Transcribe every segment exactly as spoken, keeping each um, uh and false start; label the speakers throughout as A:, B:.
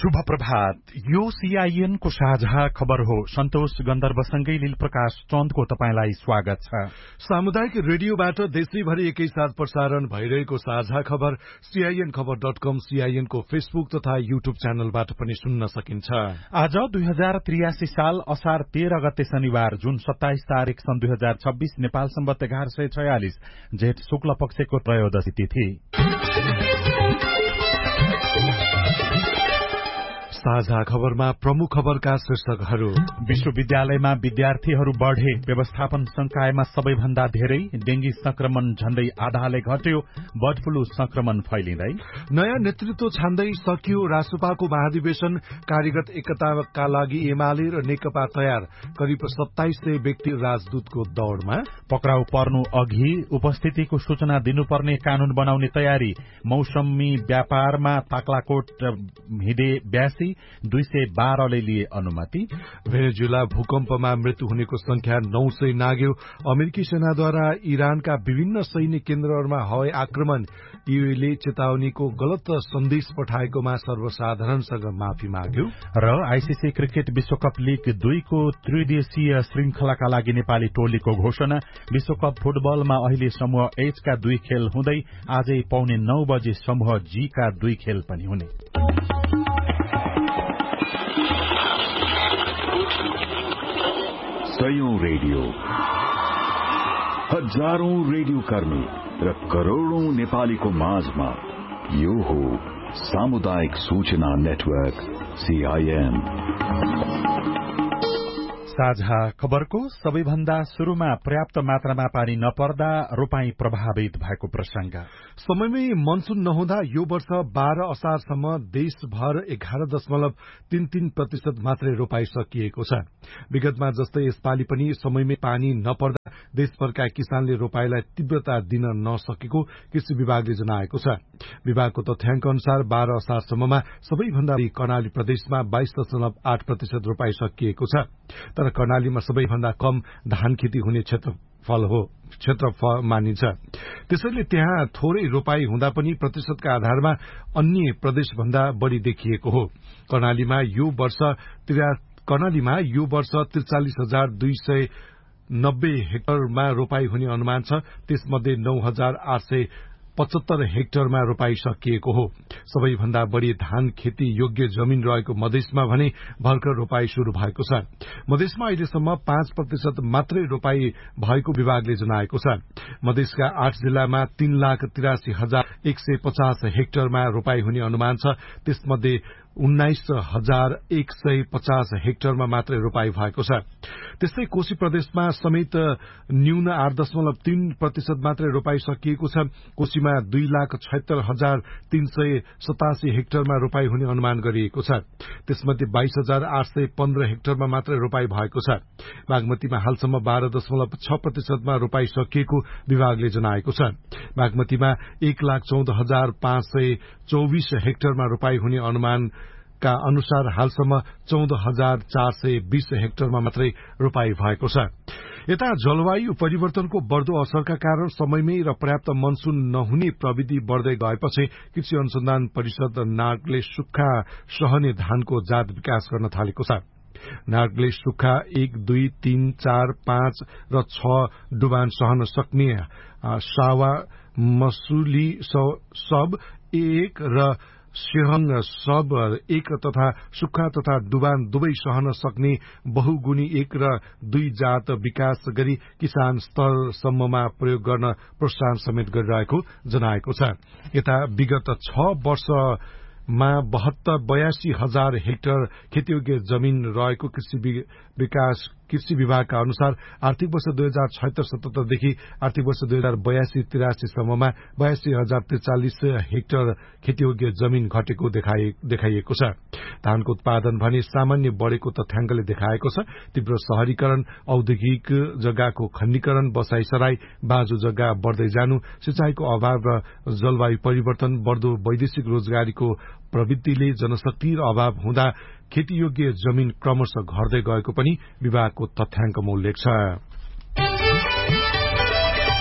A: शुभ प्रभात। यो सीआईएन को साझा खबर हो। सन्तोष गन्धर्वसँगै लील प्रकाश चन्दको तपाईंलाई स्वागत छ।
B: सामुदायिक रेडियोबाट देशैभरि एकैसाथ प्रसारण भइरहेको साझा खबर सीआईएन खबर डट कम, सीआईएन को फेसबुक तथा यूट्यूब च्यानलबाट पनि सुन्न सकिन्छ।
A: आज दुई हजार त्रियासी साल असार तेह्र गते शनिबार जुन सत्ताइस तारीक सन् दुई हजार छब्बीस नेपाल सम्बत एघार सय छयालिस जेठ शुक्ल पक्षको त्रयोदशी तिथि।
B: साझा खबरमा प्रमुख खबरका शीर्षकहरू।
A: विश्वविद्यालयमा विद्यार्थीहरू बढ़े, व्यवस्थापन संकायमा सबैभन्दा धेरै, डेंगी संक्रमण झण्डै आधाले घट्यो, बर्ड फ्लू संक्रमण फैलिँदै।
B: नयाँ नेतृत्व छान्दै सकियो रासुपाको महाधिवेशन, कार्यगत एकताका लागि एमाले र नेकपा तयार, करिब सत्ताइस सय व्यक्ति राजदूतको दौड़मा।
A: पक्राउ पर्नु अघि उपस्थितिको सूचना दिनुपर्ने कानून बनाउने तयारी, मौसमी व्यापारमा ताक्लाकोट हिँडे ब्यासी, दुई सय बाह्रले लिए अनुमति।
B: भेनेजुला भूकम्पमा मृत्यु हुनेको संख्या नौ सय नाग्यो, अमेरिकी सेनाद्वारा इरानका विभिन्न सैनिक केन्द्रहरूमा हवाई आक्रमण, यूएले चेतावनीको गलत सन्देश पठाएकोमा सर्वसाधारणसँग माफी माग्यो।
A: र आईसीसी क्रिकेट विश्वकप लीग दुईको त्रिदिवसीय श्रृंखलाका लागि नेपाली टोलीको घोषणा। विश्वकप फुटबलमा अहिले समूह एच का दुई खेल हुँदै आजै पौने नौ बजे समूह जी का दुई खेल पनि हुने।
C: सयौं रेडियो, हजारौं रेडियो कर्मी र करोड़ौं नेपालीको माझमा यो हो सामुदायिक सूचना नेटवर्क सीआईएन।
A: साझा खबरको सबैभन्दा शुरूमा पर्याप्त मात्रामा पानी नपर्दा रोपाई प्रभावित भएको प्रसंग।
B: समयमै मनसून नहुँदा यो वर्ष बाह्र असारसम्म देशभर एघार दशमलव तीन तीन प्रतिशत मात्रै रोपाई सकिएको छ। विगतमा जस्तै यसपालि पनि समयमै पानी नपर्दा देशभरका किसानले रोपाईलाई तीव्रता दिन नसकेको कृषि विभागले जनाएको छ। विभागको तथ्याङ्क अनुसार बाह्र असारसम्ममा सबैभन्दा कर्णाली प्रदेशमा बाइस दशमलव आठ प्रतिशत रोपाई सकिएको छ। तर कर्णालीमा सबैभन्दा कम धान खेती हुने क्षेत्रफल हो क्षेत्रफल मानिन्छ। त्यसैले त्यहाँ थोरै रोपाई हुँदा पनि प्रतिशतका आधारमा अन्य प्रदेशभन्दा बढ़ी देखिएको हो। कर्णालीमा यो वर्ष कर्णालीमा यो वर्ष त्रिचालिस हजार दुई सय नब्बे हेक्टरमा रोपाई हुने अनुमान छ। त्यसमध्ये नौ हजार आठ सय पचहत्तर हेक्टरमा रोपाई सकिएको हो। सबैभन्दा बढ़ी धान खेती योग्य जमीन रहेको मधेसमा भने भर्खर रोपाई शुरू भएको छ। मधेसमा अहिलेसम्म पाँच प्रतिशत मात्रै रोपाई भएको विभागले जनाएको छ। मधेसका आठ जिल्लामा तीन लाख तिरासी हजार एक सय पचास हेक्टरमा रोपाई हुने अनुमान छ। त्यसमध्ये उन्नाइस हजार एक सय पचास हेक्टरमा मात्रै रोपाई भएको छ। त्यस्तै कोशी प्रदेशमा समेत न्यून आठ दशमलव तीन प्रतिशत मात्रै रोपाई सकिएको छ। कोशीमा दुई लाख छयत्तर हजार तीन सय सतासी हेक्टरमा रोपाई हुने अनुमान गरिएको छ। त्यसमध्ये बाइस हजार आठ सय पन्ध्र हेक्टरमा मात्रै रोपाई भएको छ। बागमतीमा हालसम्म बाह्र दशमलव छ प्रतिशतमा रोपाई सकिएको विभागले जनाएको छ। बागमतीमा एक लाख चौध हजार पाँच सय चौबिस हेक्टरमा रोपाई हुने अनुमान का अनुसार हालसम्म चौध हजार चार सय बीस हेक्टरमा मात्रै रोपाई भएको छ। यता जलवायु परिवर्तनको बढ़दो असरका कारण समयमै र पर्याप्त मनसून नहुने प्रविधि बढ़दै गएपछि कृषि अनुसन्धान परिषद नार्गले सुक्खा सहने धानको जात विकास गर्न थालेको छ। नार्गले सुक्खा एक दुई तीन चार पाँच र छ डुबान सहन सक्ने सावा मसुली सब एक र सेहङ सब एक तथा सुक्खा तथा डुबान दुवै सहन सक्ने बहुगुणी एक र दुई जात विकास गरी किसान स्तरसम्ममा प्रयोग गर्न प्रोत्साहन समेत गरिरहेको जनाएको छ। यता विगत छ वर्षमा बहत्तर बयासी हजार हेक्टर खेतीयोग्य जमीन रहेको कृषि विकास कृषि विभागका अनुसार आर्थिक वर्ष दुई हजार छयत्तर सतहत्तरदेखि आर्थिक वर्ष दुई हजार बयासी तिरासी सम्ममा बयासी हजार त्रिचालिस हेक्टर खेतीयोग्य जमीन घटेको देखाइएको छ। धानको उत्पादन भने सामान्य बढ़ेको तथ्याङ्कले देखाएको छ। तीव्र शहरीकरण, औद्योगिक जग्गाको खण्डीकरण, बसाइसराई, बाँझो जग्गा बढ़दै जानु, सिंचाईको अभाव र जलवायु परिवर्तन, बढ़दो वैदेशिक रोजगारीको प्रवृत्तिले जनशक्ति र अभाव हुँदा खेतीयोग्य जमीन क्रमशः घट्दै गएको पनि विभागको तथ्याङ्कमा उल्लेख छ।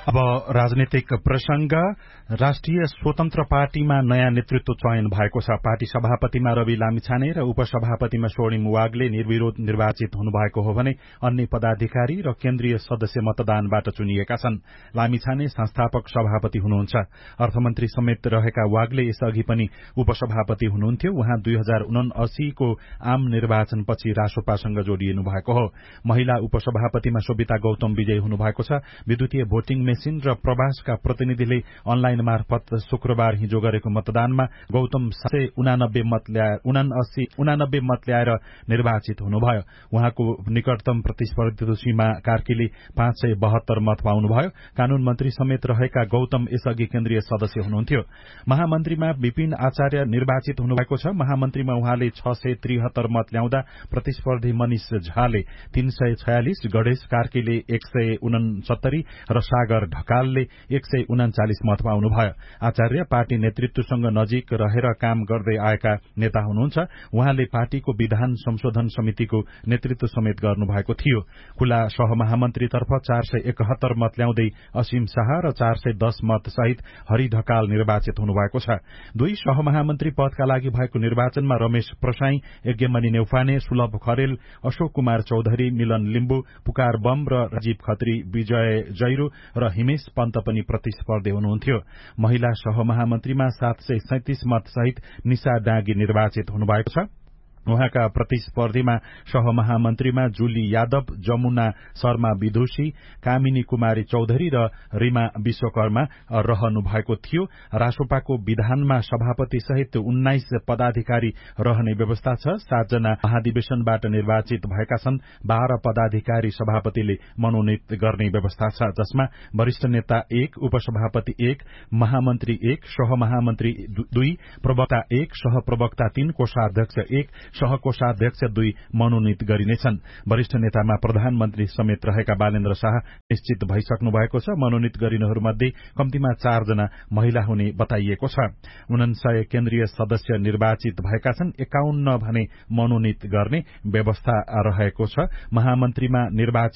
A: अब राजनीतिक प्रसंग। राष्ट्रिय स्वतन्त्र पार्टीमा नयाँ नेतृत्व चयन भएको छ। पार्टी सभापतिमा रवि लामिछाने र उपसभापतिमा स्वर्णिम वाग्ले निर्विरोध निर्वाचित हुनुभएको हो भने अन्य पदाधिकारी र केन्द्रीय सदस्य मतदानबाट चुनिएका छन्। लामिछाने संस्थापक सभापति हुनुहुन्छ। अर्थमन्त्री समेत रहेका वाग्ले यसअघि पनि उपसभापति हुनुहुन्थ्यो। उहाँ दुई हजार उनासीको आम निर्वाचनपछि रासोपासँग जोडिनु भएको हो। महिला उपसभापतिमा सोभिता गौतम विजयी हुनुभएको छ। विद्युतीय भोटिङ मेसिन र प्रवासका प्रतिनिधिले अनलाइन मार्फत शुक्रबार हिजो गरेको मतदानमा गौतम सय उनानब्बे मत ल्याएर उनासी उनानब्बे मत ल्याएर निर्वाचित हुनुभयो। उहाँको निकटतम प्रतिस्पर्धी सीमा कार्कीले पाँच सय बहत्तर मत पाउनुभयो। कानून मन्त्री समेत रहेका गौतम यसअघि केन्द्रीय सदस्य हुनुहुन्थ्यो। महामन्त्रीमा विपिन आचार्य निर्वाचित हुनुभएको छ। महामन्त्रीमा उहाँले छ सय त्रिहत्तर मत ल्याउँदा प्रतिस्पर्धी मनिष झाले तीन सय छयालिस, गणेश कार्कीले एक सय उनसत्तरी र सागर ढकालले एक सय उनाचालिस मत पाउनुभयो। आचार्य पार्टी नेतृत्वसँग नजिक रहेर काम गर्दै आएका नेता हुनुहुन्छ। उहाँले पार्टीको विधान संशोधन समितिको नेतृत्व समेत गर्नुभएको थियो। खुला सहमहामन्त्रीतर्फ चार सय एकहत्तर मत ल्याउँदै असीम शाह र चार सय दस मत सहित हरि ढकाल निर्वाचित हुनुभएको छ। दुई सहमहामन्त्री पदका लागि भएको निर्वाचनमा रमेश प्रसाई, यज्ञमणि नेउपाने, सुलभ खरेल, अशोक कुमार चौधरी, मिलन लिम्बू, पुकार बम र राजीव खत्री, विजय जैरो र हिमेश पन्त पनि प्रतिस्पर्धी हुनुहुन्थ्यो। महिला सहमहामन्त्रीमा सात सय सैतिस मत सहित निशा डाँगी निर्वाचित हुनुभएको छ। उहाँका प्रतिस्पर्धीमा सहमहामन्त्रीमा जुली यादव, जमुना शर्मा विदुषी, कामिनी कुमारी चौधरी र रिमा विश्वकर्मा रहनु भएको थियो। रासोपाको विधानमा सभापति सहित उन्नाइस पदाधिकारी रहने व्यवस्था छ। सातजना महाधिवेशनबाट निर्वाचित भएका छन्। बाह्र पदाधिकारी सभापतिले मनोनित गर्ने व्यवस्था छ, जसमा वरिष्ठ नेता एक, उपसभापति एक, महामन्त्री एक, सहमहामन्त्री दुई, प्रवक्ता एक, सहप्रवक्ता तीन, कोषाध्यक्ष एक, सहकोषाध्यक्ष दुई मनोनित गरिनेछन्। वरिष्ठ नेतामा प्रधानमन्त्री समेत रहेका बालेन्द्र शाह निश्चित भइसक्नु भएको छ। मनोनित गरिनेहरूमध्ये कम्तीमा चारजना महिला हुने बताइएको छ। उनसय केन्द्रीय सदस्य निर्वाचित भएका छन्। एकाउन्न भने मनोनित गर्ने व्यवस्था रहेको छ। महामन्त्रीमा निर्वाचित